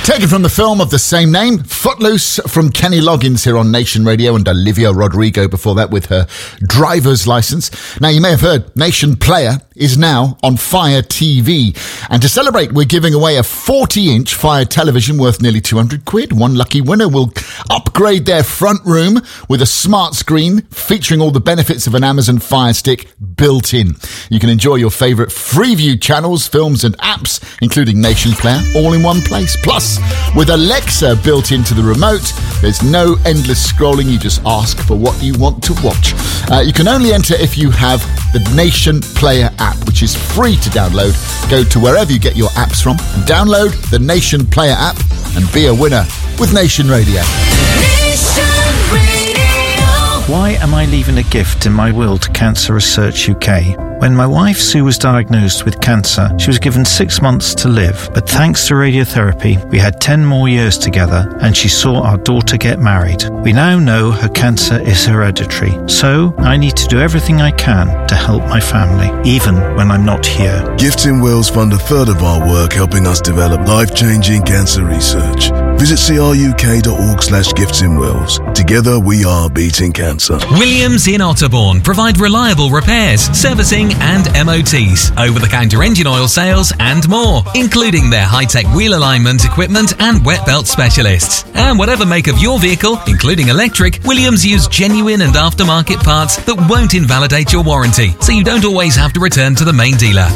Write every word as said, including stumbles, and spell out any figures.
Taken from the film of the same name, Footloose, from Kenny Loggins here on Nation Radio, and Olivia Rodrigo before that with her driver's license. Now, you may have heard Nation Player is now on Fire T V. And to celebrate, we're giving away a forty-inch Fire television worth nearly two hundred quid. One lucky winner will upgrade their front room with a smart screen featuring all the benefits of an Amazon Fire Stick built in. You can enjoy your favourite Freeview channels, films and apps, including Nation Player, all in one place. Plus, with Alexa built into the remote, there's no endless scrolling. You just ask for what you want to watch. Uh, you can only enter if you have the Nation Player app, which is free to download. Go to wherever you get your apps from and download the Nation Player app and be a winner with Nation Radio. Nation Radio. Why am I leaving a gift in my will to Cancer Research U K? When my wife Sue was diagnosed with cancer, she was given six months to live. But thanks to radiotherapy, we had ten more years together and she saw our daughter get married. We now know her cancer is hereditary. So I need to do everything I can to help my family, even when I'm not here. Gifts in Wills fund a third of our work helping us develop life-changing cancer research. Visit cruk.org slash gifts in Wills. Together we are beating cancer. Williams in Otterbourne provide reliable repairs, servicing and M O Ts, over-the-counter engine oil sales and more, including their high-tech wheel alignment equipment and wet belt specialists. And whatever make of your vehicle, including electric, Williams use genuine and aftermarket parts that won't invalidate your warranty, so you don't always have to return to the main dealer.